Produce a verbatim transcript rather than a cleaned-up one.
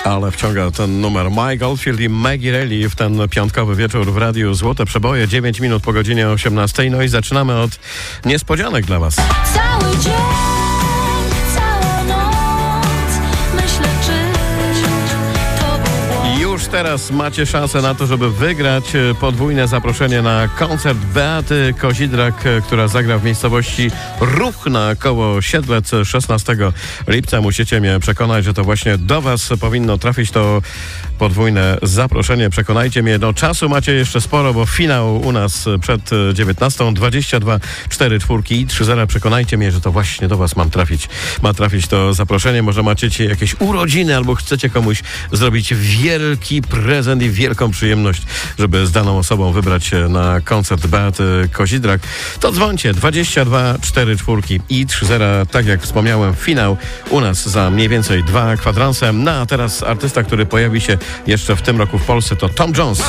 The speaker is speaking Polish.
Ale wciąga ten numer Mike Oldfield i Maggie Reilly w ten piątkowy wieczór w Radiu Złote Przeboje. dziewięć minut po godzinie osiemnastej. No i zaczynamy od niespodzianek dla Was. Cały dzień, cała noc, myślę, czy to było. Już teraz macie szansę na to, żeby wygrać podwójne zaproszenie na koncert Beaty Kozidrak, która zagra w miejscowości Ruchna koło Siedlec szesnastego lipca. Musicie mnie przekonać, że to właśnie do Was powinno trafić to podwójne zaproszenie. Przekonajcie mnie. No, czasu macie jeszcze sporo, bo finał u nas przed dziewiętnastą. dwadzieścia dwa cztery czwórki i trzy zera. Przekonajcie mnie, że to właśnie do Was mam trafić. Ma trafić to zaproszenie. Może macie jakieś urodziny albo chcecie komuś zrobić wielki prezent i wielką przyjemność, żeby z daną osobą wybrać się na koncert Beaty Kozidrak. To dzwońcie. dwadzieścia dwa cztery czwórki i trzy zera. Tak jak wspomniałem, finał u nas za mniej więcej dwa kwadranse. No a teraz artysta, który pojawi się jeszcze w tym roku w Polsce, to Tom Jones.